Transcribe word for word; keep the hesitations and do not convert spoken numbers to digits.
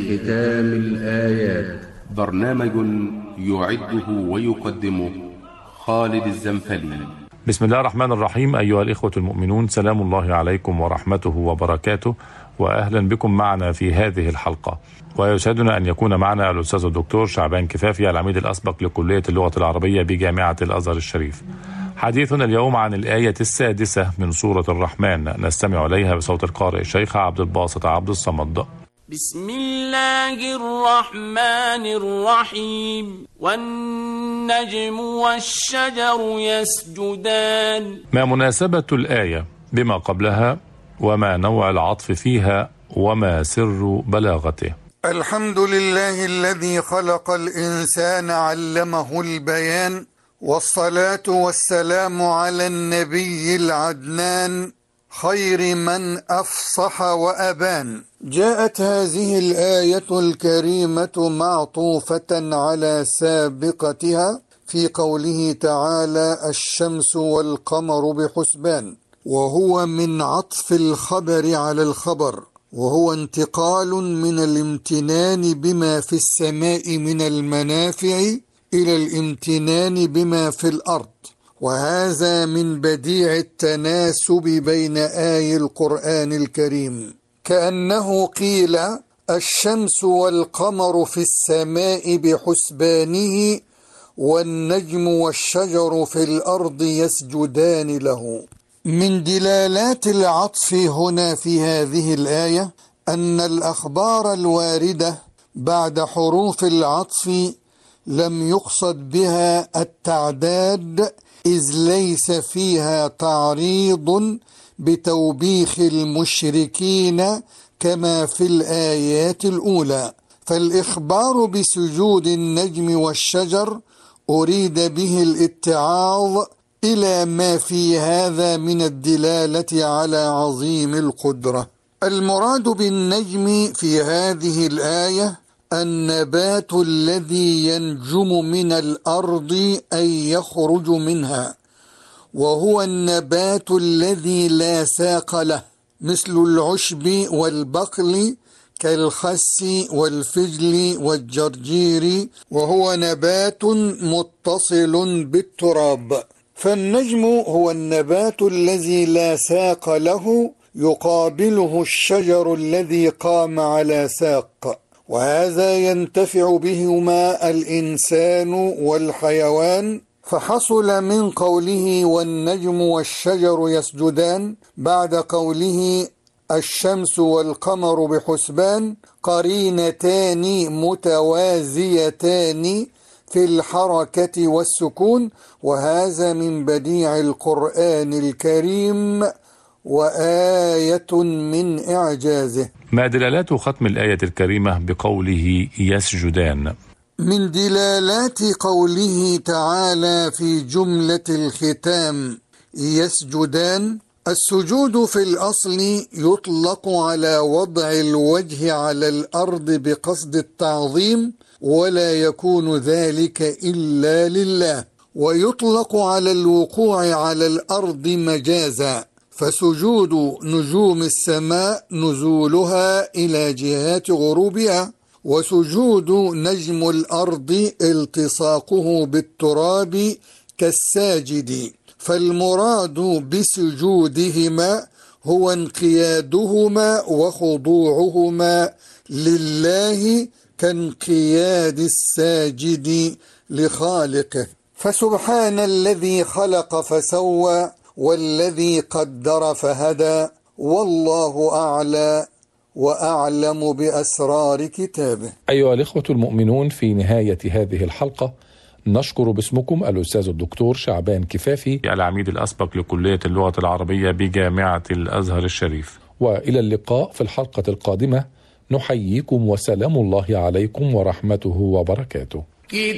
ختام الآيات. برنامج يعده ويقدمه خالد الزنفلي. بسم الله الرحمن الرحيم. أيها الإخوة المؤمنون، سلام الله عليكم ورحمته وبركاته، وأهلا بكم معنا في هذه الحلقة. ويسعدنا أن يكون معنا الأستاذ الدكتور شعبان كفافي، العميد الأسبق لكلية اللغة العربية بجامعة الأزهر الشريف. حديثنا اليوم عن الآية السادسة من سورة الرحمن، نستمع إليها بصوت القارئ الشيخ عبد الباسط عبد الصمد. بسم الله الرحمن الرحيم. والنجم والشجر يسجدان. ما مناسبة الآية بما قبلها، وما نوع العطف فيها، وما سر بلاغته؟ الحمد لله الذي خلق الإنسان علمه البيان، والصلاة والسلام على النبي العدنان خير من أفصح وأبان. جاءت هذه الآية الكريمة معطوفة على سابقتها في قوله تعالى: الشمس والقمر بحسبان، وهو من عطف الخبر على الخبر، وهو انتقال من الامتنان بما في السماء من المنافع إلى الامتنان بما في الأرض، وهذا من بديع التناسب بين آي القرآن الكريم، كأنه قيل: الشمس والقمر في السماء بحسبانه، والنجم والشجر في الأرض يسجدان له. من دلالات العطف هنا في هذه الآية أن الأخبار الواردة بعد حروف العطف لم يقصد بها التعداد، إذ ليس فيها تعريض بتوبيخ المشركين كما في الآيات الأولى، فالإخبار بسجود النجم والشجر أريد به الاتعاظ إلى ما في هذا من الدلالة على عظيم القدرة. المراد بالنجم في هذه الآية النبات الذي ينجم من الأرض أي يخرج منها، وهو النبات الذي لا ساق له، مثل العشب والبقل كالخس والفجل والجرجير، وهو نبات متصل بالتراب. فالنجم هو النبات الذي لا ساق له، يقابله الشجر الذي قام على ساق، وهذا ينتفع بهما الإنسان والحيوان. فحصل من قوله والنجم والشجر يسجدان بعد قوله الشمس والقمر بحسبان قرينتان متوازيتان في الحركة والسكون، وهذا من بديع القرآن الكريم وآية من إعجازه. ما دلالات ختم الآية الكريمة بقوله يسجدان؟ من دلالات قوله تعالى في جملة الختام يسجدان، السجود في الأصل يطلق على وضع الوجه على الأرض بقصد التعظيم، ولا يكون ذلك إلا لله، ويطلق على الوقوع على الأرض مجازا، فسجود نجوم السماء نزولها إلى جهات غروبها، وسجود نجم الأرض التصاقه بالتراب كالساجد. فالمراد بسجودهما هو انقيادهما وخضوعهما لله كانقياد الساجد لخالقه. فسبحان الذي خلق فسوى، والذي قدر فهدى، والله أعلى وأعلم بأسرار كتابه. أيها الإخوة المؤمنون، في نهاية هذه الحلقة نشكر باسمكم الأستاذ الدكتور شعبان كفافي، العميد الأسبق لكلية اللغة العربية بجامعة الأزهر الشريف. وإلى اللقاء في الحلقة القادمة، نحييكم وسلام الله عليكم ورحمته وبركاته.